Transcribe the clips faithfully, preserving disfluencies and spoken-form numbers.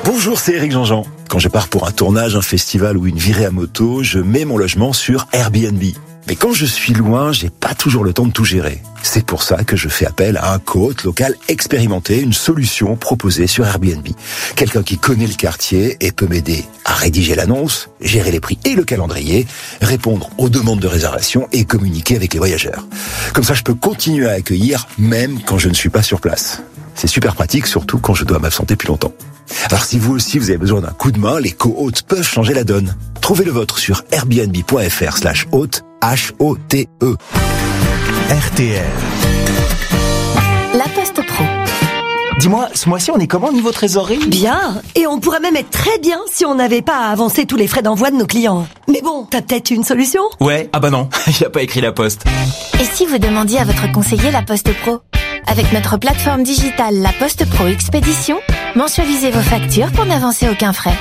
Bonjour, c'est Éric Jean-Jean. Quand je pars pour un tournage, un festival ou une virée à moto, je mets mon logement sur Airbnb. Mais quand je suis loin, j'ai pas toujours le temps de tout gérer. C'est pour ça que je fais appel à un coach local expérimenté, une solution proposée sur Airbnb. Quelqu'un qui connaît le quartier et peut m'aider à rédiger l'annonce, gérer les prix et le calendrier, répondre aux demandes de réservation et communiquer avec les voyageurs. Comme ça, je peux continuer à accueillir même quand je ne suis pas sur place. C'est super pratique, surtout quand je dois m'absenter plus longtemps. Alors si vous aussi vous avez besoin d'un coup de main, les co-hôtes peuvent changer la donne. Trouvez le vôtre sur airbnb.fr slash hôte, H O T E. R T L. La Poste Pro. Dis-moi, ce mois-ci, on est comment niveau trésorerie ? Bien. Et on pourrait même être très bien si on n'avait pas à avancer tous les frais d'envoi de nos clients. Mais bon, t'as peut-être une solution ? Ouais, ah bah non, il a pas écrit la Poste. Et si vous demandiez à votre conseiller La Poste Pro ? Avec notre plateforme digitale La Poste Pro Expédition, mensualisez vos factures pour n'avancer aucun frais.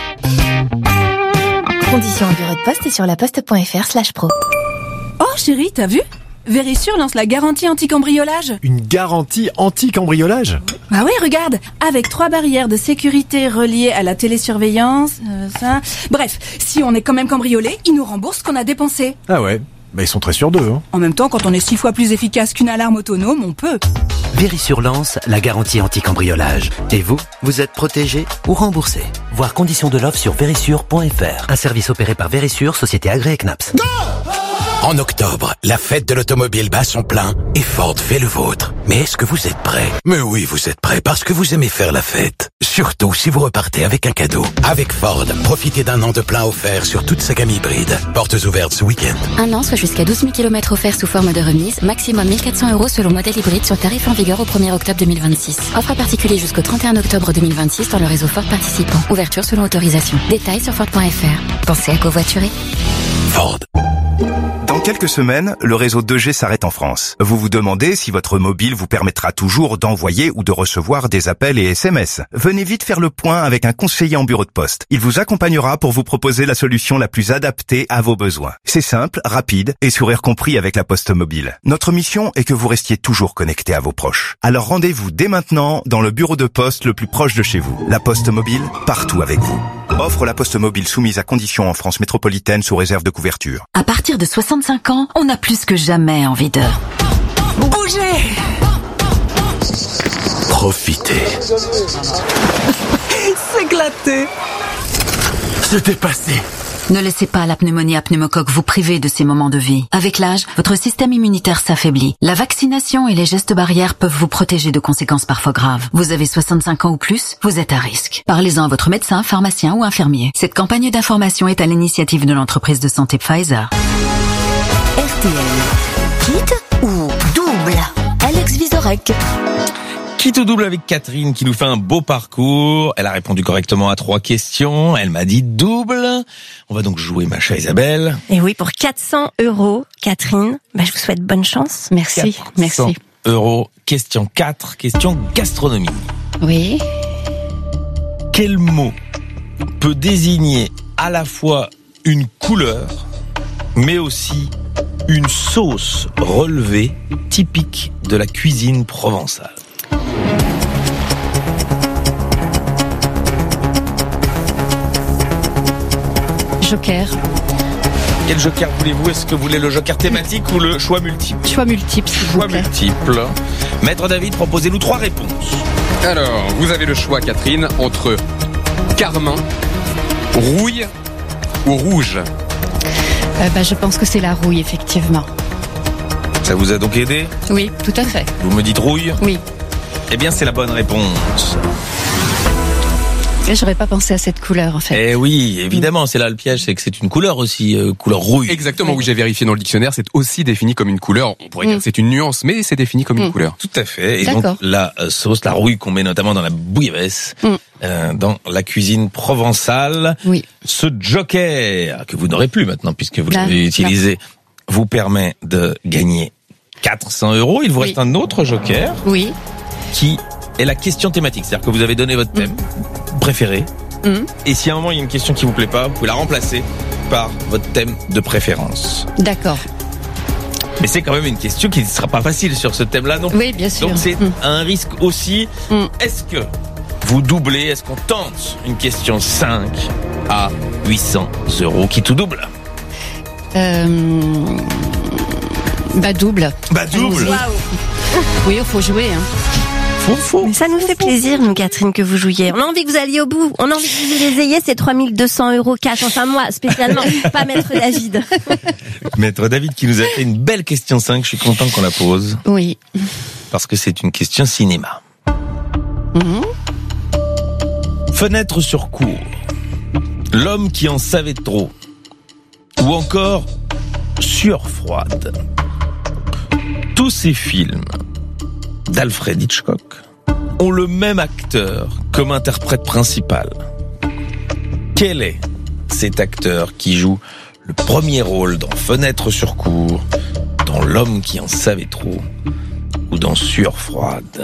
Conditions en bureau de poste et sur laposte.fr slash pro. Oh chérie, t'as vu ? Vérissure lance la garantie anti-cambriolage. Une garantie anti-cambriolage ? Ah oui, regarde, avec trois barrières de sécurité reliées à la télésurveillance, euh, ça... Bref, si on est quand même cambriolé, ils nous remboursent ce qu'on a dépensé. Ah ouais, bah ils sont très sûrs d'eux. Hein. En même temps, quand on est six fois plus efficace qu'une alarme autonome, on peut. Vérissure lance la garantie anti-cambriolage. Et vous, vous êtes protégé ou remboursé. Voir conditions de l'offre sur vérissure point f r. Un service opéré par Vérissure, société agréée C N A P S. En octobre, la fête de l'automobile bat son plein et Ford fait le vôtre. Mais est-ce que vous êtes prêts ? Mais oui, vous êtes prêts parce que vous aimez faire la fête. Surtout si vous repartez avec un cadeau. Avec Ford, profitez d'un an de plein offert sur toute sa gamme hybride. Portes ouvertes ce week-end. Un an, soit jusqu'à douze mille kilomètres offerts sous forme de remise. Maximum mille quatre cents euros selon modèle hybride sur tarif en vigueur au premier octobre deux mille vingt-six. Offre à particulier jusqu'au trente et un octobre deux mille vingt-six dans le réseau Ford participant. Ouverture selon autorisation. Détails sur Ford point f r. Pensez à covoiturer. Ford. Dans quelques semaines, le réseau deux G s'arrête en France. Vous vous demandez si votre mobile vous permettra toujours d'envoyer ou de recevoir des appels et S M S. Venez vite faire le point avec un conseiller en bureau de poste. Il vous accompagnera pour vous proposer la solution la plus adaptée à vos besoins. C'est simple, rapide et sourire compris avec la Poste Mobile. Notre mission est que vous restiez toujours connecté à vos proches. Alors rendez-vous dès maintenant dans le bureau de poste le plus proche de chez vous. La Poste Mobile, partout avec vous. Offre La Poste Mobile soumise à conditions en France métropolitaine sous réserve de couverture. À partir de soixante-cinq ans, on a plus que jamais envie de bouger. Profitez. S'éclater. Se dépasser. Ne laissez pas la pneumonie à pneumocoque vous priver de ces moments de vie. Avec l'âge, votre système immunitaire s'affaiblit. La vaccination et les gestes barrières peuvent vous protéger de conséquences parfois graves. Vous avez soixante-cinq ans ou plus, vous êtes à risque. Parlez-en à votre médecin, pharmacien ou infirmier. Cette campagne d'information est à l'initiative de l'entreprise de santé Pfizer. R T L. Quitte ou double ? Alex Vizorek. Quitte ou double avec Catherine qui nous fait un beau parcours. Elle a répondu correctement à trois questions. Elle m'a dit double. On va donc jouer, ma chère Isabelle. Et oui, pour quatre cents euros, Catherine, bah, je vous souhaite bonne chance. Merci, merci. Euros. Question quatre, question gastronomie. Oui. Quel mot peut désigner à la fois une couleur, mais aussi une sauce relevée typique de la cuisine provençale ? Joker. Quel joker voulez-vous ? Est-ce que vous voulez le joker thématique ou le choix multiple ? Choix multiple, s'il vous Choix plaît. multiple. Maître David, proposez-nous trois réponses. Alors, vous avez le choix, Catherine, entre carmin, rouille ou rouge. Euh, bah, je pense que c'est la rouille, effectivement. Ça vous a donc aidé ? Oui, tout à fait. Vous me dites rouille ? Oui. Eh bien, c'est la bonne réponse. Et j'aurais pas pensé à cette couleur, en fait. Eh oui, évidemment, c'est là le piège, c'est que c'est une couleur aussi, euh, couleur rouille. Exactement, oui, j'ai vérifié dans le dictionnaire, c'est aussi défini comme une couleur. On pourrait mm. dire que c'est une nuance, mais c'est défini comme mm. une couleur. Tout à fait. Et D'accord. donc, la euh, sauce, la rouille qu'on met notamment dans la bouillabaisse, mm. euh, dans la cuisine provençale. Oui. Ce joker, que vous n'aurez plus maintenant, puisque vous Là, l'avez utilisé, là. vous permet de gagner quatre cents euros. Il vous oui. reste un autre joker. Oui. Qui est la question thématique. C'est-à-dire que vous avez donné votre thème mm. préféré. Mmh. Et si à un moment il y a une question qui vous plaît pas, vous pouvez la remplacer par votre thème de préférence. D'accord. Mais c'est quand même une question qui ne sera pas facile sur ce thème-là, non ? Oui, bien sûr. Donc c'est mmh. un risque aussi. Mmh. Est-ce que vous doublez? Est-ce qu'on tente une question cinq à huit cents euros? Qui tout double? Euh... Bah double. Bah double. Oui, il faut jouer. Hein. Faut, faut. Mais ça nous fait plaisir, nous, Catherine, que vous jouiez. On a envie que vous alliez au bout. On a envie que vous les ayez, ces trois mille deux cents euros cash. Enfin, moi, spécialement, pas Maître David. Maître David qui nous a fait une belle question cinq. Je suis content qu'on la pose. Oui. Parce que c'est une question cinéma. Mmh. Fenêtre sur cour. L'homme qui en savait trop. Ou encore Sueur froide. Tous ces films d'Alfred Hitchcock ont le même acteur comme interprète principal. Quel est cet acteur qui joue le premier rôle dans Fenêtre sur cour, dans L'homme qui en savait trop ou dans Sueur froide?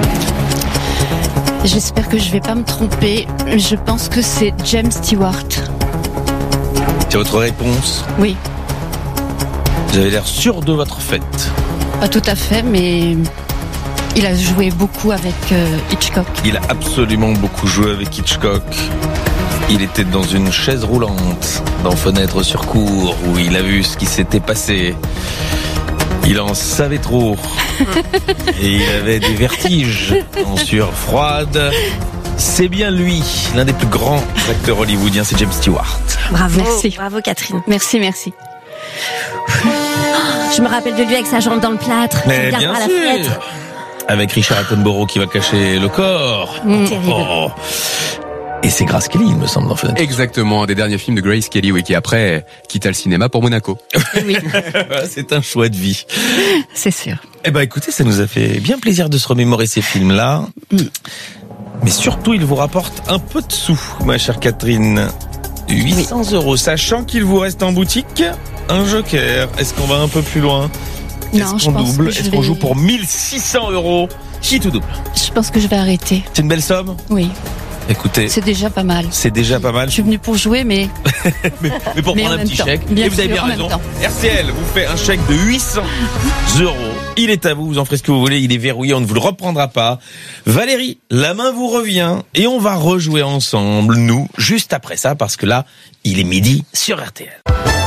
J'espère que je vais pas me tromper. Je pense que c'est James Stewart. C'est votre réponse? Oui. Vous avez l'air sûr de votre fait. Pas tout à fait, mais il a joué beaucoup avec euh, Hitchcock. Il a absolument beaucoup joué avec Hitchcock. Il était dans une chaise roulante dans Fenêtre sur cour où il a vu ce qui s'était passé. Il en savait trop. Et il avait des vertiges en Sueur froide. C'est bien lui, l'un des plus grands acteurs hollywoodiens, c'est James Stewart. Bravo, merci. Bravo Catherine. Merci, merci. Je me rappelle de lui avec sa jambe dans le plâtre. Mais bien à la sûr. fenêtre. Avec Richard Attenborough qui va cacher le corps. Mmh. Terrible. Oh. Et c'est Grace Kelly, il me semble, dans Fenêtre. Exactement, un des derniers films de Grace Kelly, oui, qui après quitta le cinéma pour Monaco. Oui. C'est un choix de vie. C'est sûr. Eh ben, écoutez, ça nous a fait bien plaisir de se remémorer ces films-là. Mm. Mais surtout, ils vous rapportent un peu de sous, ma chère Catherine. huit cents oui. euros, sachant qu'il vous reste en boutique un joker. Est-ce qu'on va un peu plus loin? Non, Est-ce qu'on double? Est-ce vais... qu'on joue pour mille six cents euros? Qui tout double? Je pense que je vais arrêter. C'est une belle somme? Oui. Écoutez, c'est déjà pas mal. C'est déjà pas mal. Je suis venu pour jouer, mais mais, mais pour mais prendre un petit temps. chèque. Bien Et vous sûr, avez bien raison. R T L vous fait un chèque de huit cents euros. Il est à vous. Vous en ferez ce que vous voulez. Il est verrouillé. On ne vous le reprendra pas. Valérie, la main vous revient et on va rejouer ensemble, nous, juste après ça, parce que là, il est midi sur R T L.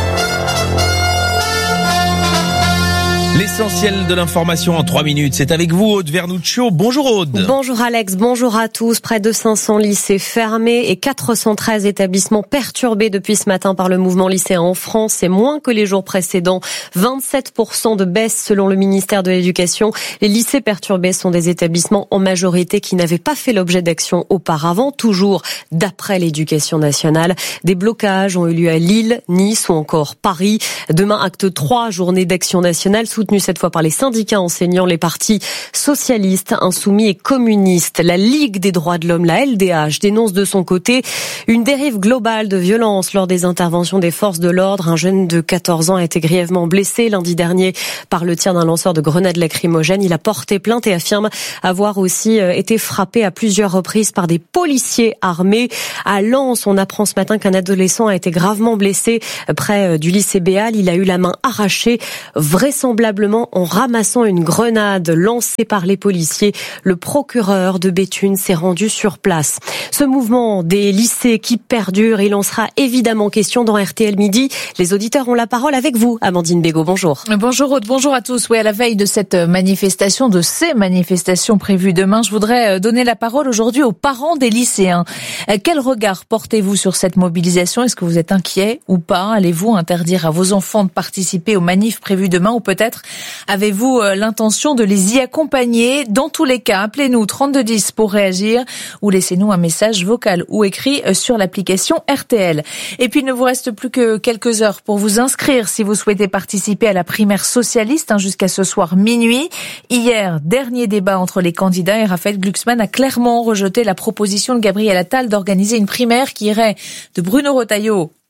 L'essentiel de l'information en trois minutes, c'est avec vous, Aude Vernuccio. Bonjour Aude. Bonjour Alex, bonjour à tous. Près de cinq cents lycées fermés et quatre cent treize établissements perturbés depuis ce matin par le mouvement lycéen en France. C'est moins que les jours précédents. vingt-sept pour cent de baisse selon le ministère de l'Éducation. Les lycées perturbés sont des établissements en majorité qui n'avaient pas fait l'objet d'actions auparavant, toujours d'après l'Éducation nationale. Des blocages ont eu lieu à Lille, Nice ou encore Paris. Demain, acte trois, journée d'action nationale sous soutenu cette fois par les syndicats enseignants, les partis socialistes, insoumis et communistes. La Ligue des droits de l'homme, la L D H, dénonce de son côté une dérive globale de violence lors des interventions des forces de l'ordre. Un jeune de quatorze ans a été grièvement blessé lundi dernier par le tir d'un lanceur de grenades lacrymogènes. Il a porté plainte et affirme avoir aussi été frappé à plusieurs reprises par des policiers armés. À Lens, on apprend ce matin qu'un adolescent a été gravement blessé près du lycée Béal. Il a eu la main arrachée, vraisemblablement en ramassant une grenade lancée par les policiers. Le procureur de Béthune s'est rendu sur place. Ce mouvement des lycées qui perdure, il en sera évidemment question dans R T L Midi. Les auditeurs ont la parole avec vous. Amandine Bégaud, bonjour. Bonjour Aude, bonjour à tous. Oui, à la veille de cette manifestation, de ces manifestations prévues demain, je voudrais donner la parole aujourd'hui aux parents des lycéens. Quel regard portez-vous sur cette mobilisation? Est-ce que vous êtes inquiet ou pas? Allez-vous interdire à vos enfants de participer aux manifs prévues demain ou peut-être avez-vous l'intention de les y accompagner? Dans tous les cas, appelez-nous trente-deux dix pour réagir ou laissez-nous un message vocal ou écrit sur l'application R T L. Et puis, il ne vous reste plus que quelques heures pour vous inscrire si vous souhaitez participer à la primaire socialiste hein, jusqu'à ce soir minuit. Hier, dernier débat entre les candidats et Raphaël Glucksmann a clairement rejeté la proposition de Gabriel Attal d'organiser une primaire qui irait de Bruno Retailleau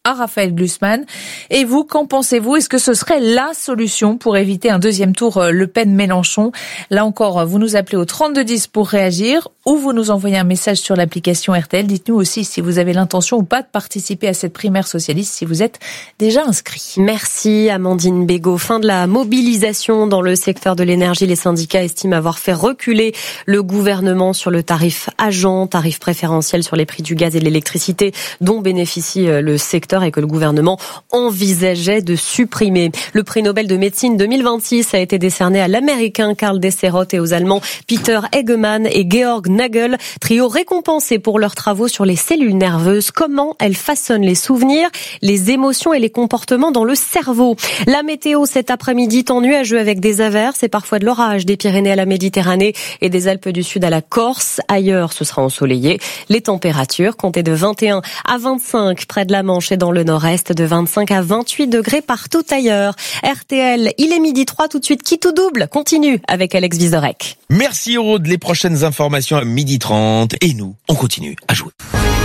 à Raphaël Glucksmann. Et vous, qu'en pensez-vous? Est-ce que ce serait la solution pour éviter un deuxième tour Le Pen-Mélenchon? Là encore, vous nous appelez au trente-deux dix pour réagir ou vous nous envoyez un message sur l'application R T L. Dites-nous aussi si vous avez l'intention ou pas de participer à cette primaire socialiste, si vous êtes déjà inscrit. Merci Amandine Bégaud. Fin de la mobilisation dans le secteur de l'énergie. Les syndicats estiment avoir fait reculer le gouvernement sur le tarif agent, tarif préférentiel sur les prix du gaz et de l'électricité dont bénéficie le secteur et que le gouvernement envisageait de supprimer. Le prix Nobel de médecine deux mille vingt-six a été décerné à l'américain Karl Desseroth et aux allemands Peter Eggemann et Georg Nagel, trio récompensé pour leurs travaux sur les cellules nerveuses, comment elles façonnent les souvenirs, les émotions et les comportements dans le cerveau. La météo cet après-midi, temps nuageux avec des averses et parfois de l'orage des Pyrénées à la Méditerranée et des Alpes du Sud à la Corse. Ailleurs, ce sera ensoleillé. Les températures comptez de vingt et un à vingt-cinq près de la Manche et dans le nord-est, de vingt-cinq à vingt-huit degrés partout ailleurs. R T L, il est midi trois, tout de suite, qui tout double continue avec Alex Vizorek. Merci Aude, les prochaines informations à midi trente et nous, on continue à jouer.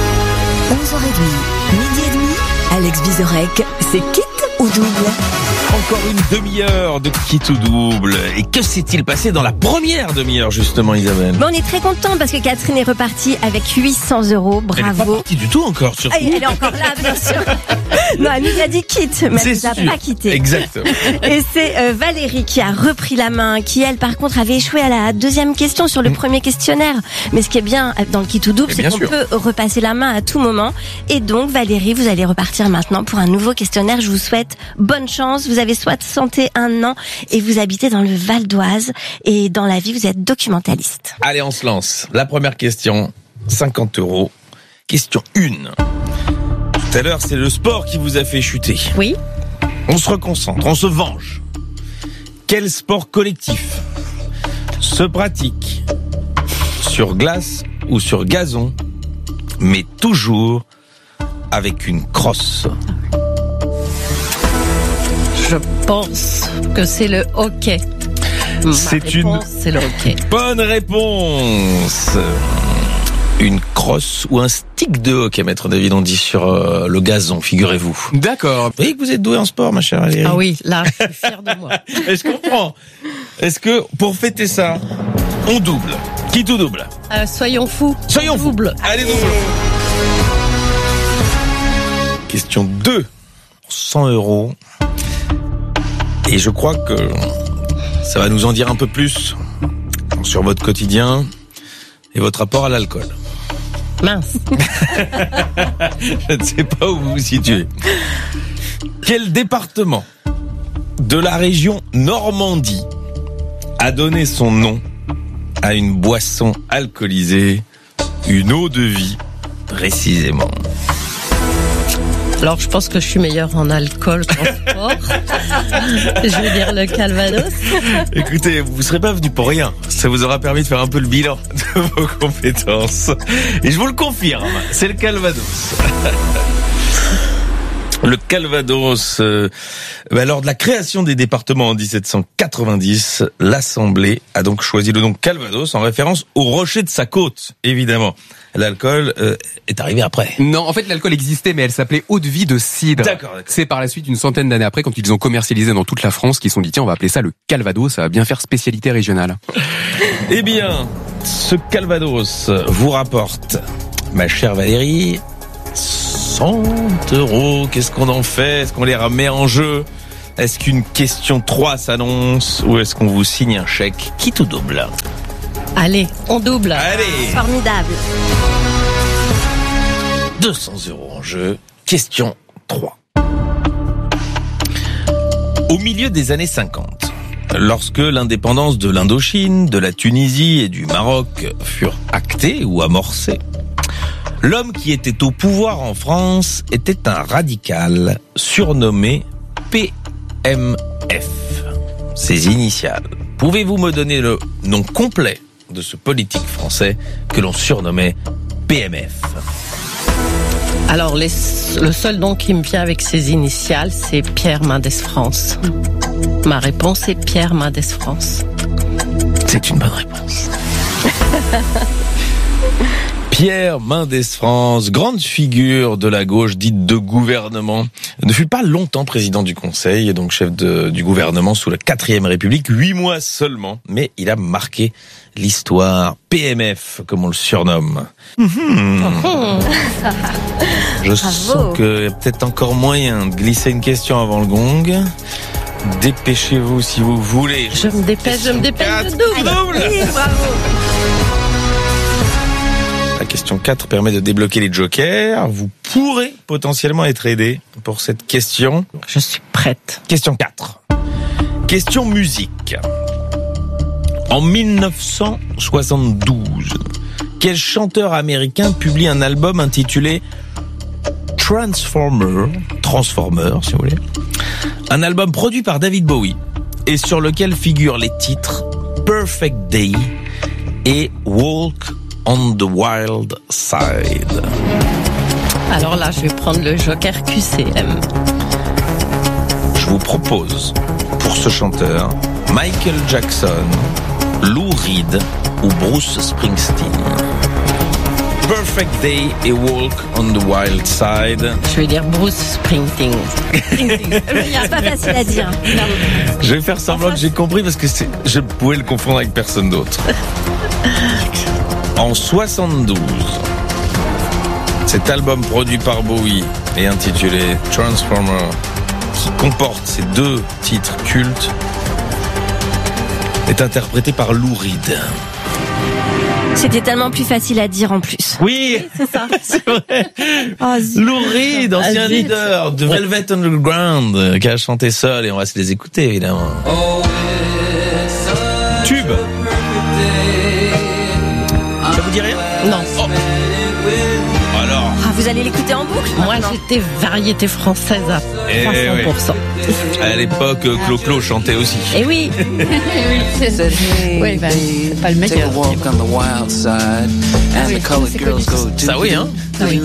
onze heures trente, midi et demi, Alex Vizorek, c'est quitte ou double? Encore une demi-heure de Qui tout double. Et que s'est-il passé dans la première demi-heure, justement, Isabelle? Bon, on est très contents parce que Catherine est repartie avec huit cents euros. Bravo. Elle n'est pas partie du tout encore, surtout. Ah, elle est encore là, bien sûr. Non, elle nous a dit quitte, mais elle ne nous a pas quitté. Exactement. Et c'est euh, Valérie qui a repris la main, qui, elle, par contre, avait échoué à la deuxième question sur le mmh. premier questionnaire. Mais ce qui est bien dans le Qui tout double, c'est qu'on sûr. peut repasser la main à tout moment. Et donc, Valérie, vous allez repartir maintenant pour un nouveau questionnaire. Je vous souhaite bonne chance. Vous avez soixante et un ans et vous habitez dans le Val d'Oise. Et dans la vie, vous êtes documentaliste. Allez, on se lance. La première question, cinquante euros. Question un. Tout à l'heure, c'est le sport qui vous a fait chuter. Oui. On se reconcentre, on se venge. Quel sport collectif se pratique sur glace ou sur gazon, mais toujours avec une crosse? Je pense que c'est le hockey. Ma c'est réponse, une c'est le hockey. Bonne réponse. Une crosse ou un stick de hockey, maître David, on dit sur euh, le gazon, figurez-vous. D'accord. Vous voyez que vous êtes doué en sport, ma chère Valérie. Ah oui, là, je suis fier de moi. Et je comprends. Est-ce que, pour fêter ça, on double? Qui tout double? euh, Soyons fous. Soyons double. fous. Allez, double. Question deux. cent euros. Et je crois que ça va nous en dire un peu plus sur votre quotidien et votre rapport à l'alcool. Mince. Je ne sais pas où vous vous situez. Quel département de la région Normandie a donné son nom à une boisson alcoolisée, une eau de vie, précisément? Alors, je pense que je suis meilleure en alcool qu'en sport. Je vais dire le Calvados. Écoutez, vous ne serez pas venu pour rien. Ça vous aura permis de faire un peu le bilan de vos compétences. Et je vous le confirme, c'est le Calvados. Le Calvados, euh, bah lors de la création des départements en dix-sept cent quatre-vingt-dix, l'Assemblée a donc choisi le nom Calvados en référence au rocher de sa côte, évidemment. L'alcool euh, est arrivé après. Non, en fait, l'alcool existait, mais elle s'appelait eau de vie de cidre. D'accord, d'accord. C'est par la suite, une centaine d'années après, quand ils ont commercialisé dans toute la France, qu'ils se sont dit, tiens, on va appeler ça le Calvados, ça va bien faire spécialité régionale. Eh bien, ce Calvados vous rapporte, ma chère Valérie, cent euros. Qu'est-ce qu'on en fait? Est-ce qu'on les remet en jeu? Est-ce qu'une question trois s'annonce? Ou est-ce qu'on vous signe un chèque qui tout double? Allez, on double. Allez. Formidable. deux cents euros en jeu. Question trois. Au milieu des années cinquante, lorsque l'indépendance de l'Indochine, de la Tunisie et du Maroc furent actées ou amorcées, l'homme qui était au pouvoir en France était un radical surnommé P M F. Ses initiales. Pouvez-vous me donner le nom complet de ce politique français que l'on surnommait P M F? Alors, les, le seul nom qui me vient avec ses initiales, c'est Pierre Mendès France. Ma réponse est Pierre Mendès France. C'est une bonne réponse. Pierre Mendès France, grande figure de la gauche dite de gouvernement, ne fut pas longtemps président du Conseil et donc chef de, du gouvernement sous la quatrième République, huit mois seulement, mais il a marqué l'histoire. P M F, comme on le surnomme. Mmh. Oh. Je Bravo. sens qu'il y a peut-être encore moyen de glisser une question avant le gong. Dépêchez-vous si vous voulez. Je me dépêche, je me dépêche de double. double. Oui, bravo. La question quatre permet de débloquer les jokers. Vous pourrez potentiellement être aidé pour cette question. Je suis prête. Question quatre. Question musique. En dix-neuf cent soixante-douze, quel chanteur américain publie un album intitulé Transformer, Transformer si vous voulez, un album produit par David Bowie et sur lequel figurent les titres Perfect Day et Walk on the Wild Side. Alors là, je vais prendre le joker Q C M. Je vous propose pour ce chanteur Michael Jackson, Lou Reed ou Bruce Springsteen. Perfect Day et Walk on the Wild Side. Je vais dire Bruce Springsteen. C'est pas facile à dire. Non. Je vais faire semblant que j'ai compris parce que c'est, je pouvais le confondre avec personne d'autre. En soixante-douze, cet album produit par Bowie et intitulé Transformer, qui comporte ces deux titres cultes, est interprété par Lou Reed. C'était tellement plus facile à dire en plus. Oui, c'est ça. C'est vrai. Oh, Lou Reed, ancien ah, leader de Velvet Underground, qui a chanté seul et on va se les écouter évidemment. Oh, Tube. Ça vous dit rien? Non. Oh. Alors. Ah, vous allez l'écouter en boucle? Moi, j'étais variété française à trois cents pour cent. Eh oui. À l'époque, Clo-Clo chantait aussi. Et oui. oui, c'est ça. Oui, ben, c'est pas le meilleur. Ah oui, ça oui, hein? Ah oui.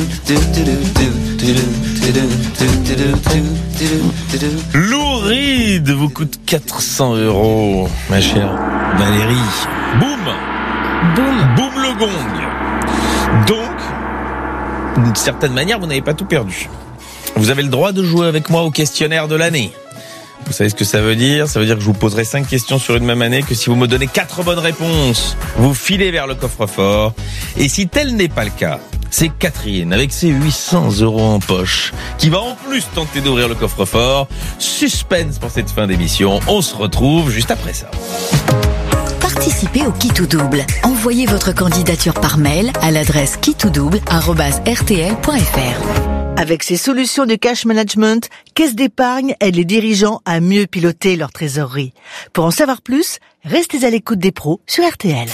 Lou Reed vous coûte quatre cents euros, ma chère Valérie. Boum! Boum! Boum le gong! Donc, d'une certaine manière, vous n'avez pas tout perdu. Vous avez le droit de jouer avec moi au questionnaire de l'année. Vous savez ce que ça veut dire? Ça veut dire que je vous poserai cinq questions sur une même année, que si vous me donnez quatre bonnes réponses, vous filez vers le coffre-fort. Et si tel n'est pas le cas, c'est Catherine, avec ses huit cents euros en poche, qui va en plus tenter d'ouvrir le coffre-fort. Suspense pour cette fin d'émission. On se retrouve juste après ça. Participez au Qui tout double. Envoyez votre candidature par mail à l'adresse qui tout double arobase r t l point f r. Avec ses solutions de cash management, Caisse d'épargne aide les dirigeants à mieux piloter leur trésorerie. Pour en savoir plus, restez à l'écoute des pros sur R T L.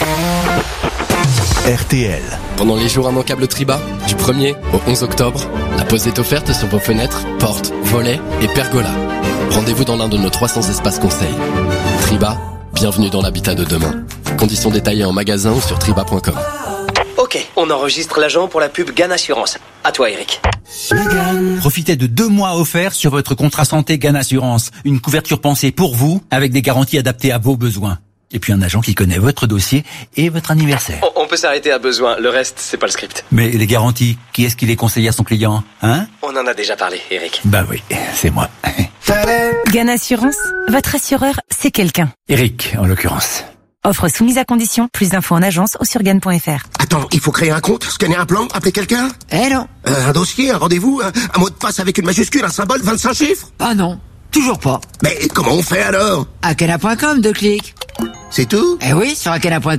R T L. Pendant les jours immanquables Triba, du premier au onze octobre, la pause est offerte sur vos fenêtres, portes, volets et pergolas. Rendez-vous dans l'un de nos trois cents espaces conseils. Triba, bienvenue dans l'habitat de demain. Conditions détaillées en magasin ou sur triba point com. Ok, on enregistre l'agent pour la pub GAN Assurance. À toi, Eric. Profitez de deux mois offerts sur votre contrat santé GAN Assurance. Une couverture pensée pour vous, avec des garanties adaptées à vos besoins. Et puis un agent qui connaît votre dossier et votre anniversaire. On, on peut s'arrêter à besoin, le reste, c'est pas le script. Mais les garanties, qui est-ce qui les conseille à son client, hein? On en a déjà parlé, Eric. Bah oui, c'est moi. GAN Assurance, votre assureur, c'est quelqu'un. Eric, en l'occurrence. Offre soumise à condition, plus d'infos en agence ou sur GAN point f r. Attends, il faut créer un compte, scanner un plan, appeler quelqu'un? Eh non. Euh, un dossier, un rendez-vous, un, un mot de passe avec une majuscule, un symbole, vingt-cinq chiffres? Ah non, toujours pas. Mais comment on fait alors? Akena point com, deux clics. C'est tout? Eh oui, sur Akena point com.